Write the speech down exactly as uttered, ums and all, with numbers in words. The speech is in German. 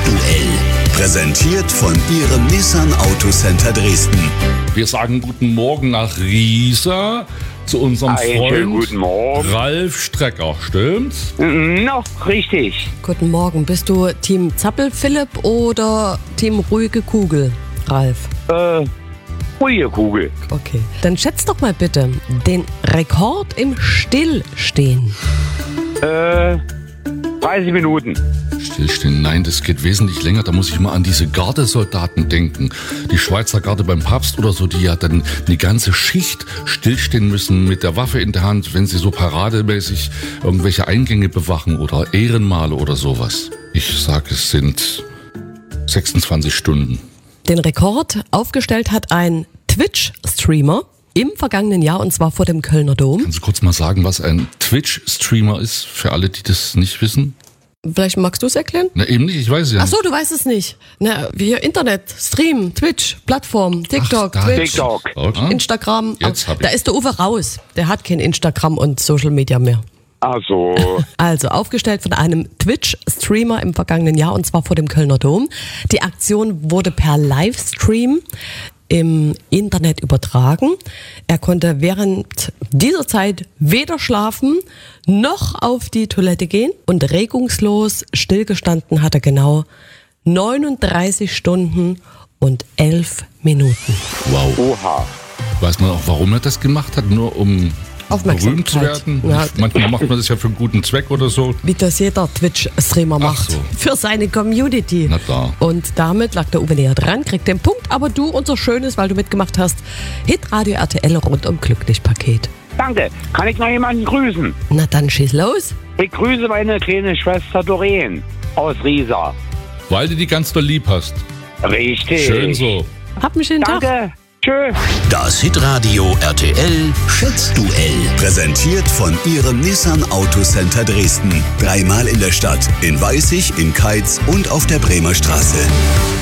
Schätzduell. Präsentiert von Ihrem Nissan Autocenter Dresden. Wir sagen guten Morgen nach Riesa zu unserem Einen Freund schönen guten Morgen. Ralf Strecker, stimmt's? Noch richtig. Guten Morgen. Bist du Team Zappel-Philipp oder Team ruhige Kugel, Ralf? Äh, ruhige Kugel. Okay. Dann schätz doch mal bitte den Rekord im Stillstehen. Äh, dreißig Minuten. Stillstehen, nein, das geht wesentlich länger. Da muss ich mal an diese Gardesoldaten denken. Die Schweizer Garde beim Papst oder so, die ja dann die ganze Schicht stillstehen müssen mit der Waffe in der Hand, wenn sie so parademäßig irgendwelche Eingänge bewachen oder Ehrenmale oder sowas. Ich sag, es sind sechsundzwanzig Stunden. Den Rekord aufgestellt hat ein Twitch-Streamer im vergangenen Jahr, und zwar vor dem Kölner Dom. Kannst du kurz mal sagen, was ein Twitch-Streamer ist, für alle, die das nicht wissen? Vielleicht magst du es erklären? Na eben nicht, ich weiß es ja Ach nicht. so, du weißt es nicht. Na, hier Internet, Stream, Twitch, Plattform, TikTok, Ach, da- Twitch, TikTok. Okay. Instagram. Jetzt hab ich. Da ist der Uwe raus. Der hat kein Instagram und Social Media mehr. Ach so. Also aufgestellt von einem Twitch-Streamer im vergangenen Jahr, und zwar vor dem Kölner Dom. Die Aktion wurde per Livestream im Internet übertragen. Er konnte während dieser Zeit weder schlafen noch auf die Toilette gehen, und regungslos stillgestanden hat er genau neununddreißig Stunden und elf Minuten. Wow. Oha. Weiß man auch, warum er das gemacht hat? Nur um berühmt zu werden? Ja. Manchmal macht man das ja für einen guten Zweck oder so. Wie das jeder Twitch-Streamer macht. so. Für seine Community. Na klar. Und damit lag der Uwe näher dran, kriegt den Punkt. Aber du, unser schönes, weil du mitgemacht hast, Hitradio R T L rundum glücklich Paket. Danke. Kann ich noch jemanden grüßen? Na dann schieß los. Ich grüße meine kleine Schwester Doreen aus Riesa. Weil du die ganz doll lieb hast. Richtig. Schön so. Hab einen schönen Tag. Danke. Tschö. Das Hitradio R T L Schätzduell. Präsentiert von Ihrem Nissan Autocenter Dresden. Dreimal in der Stadt, in Weißig, in Keitz und auf der Bremer Straße.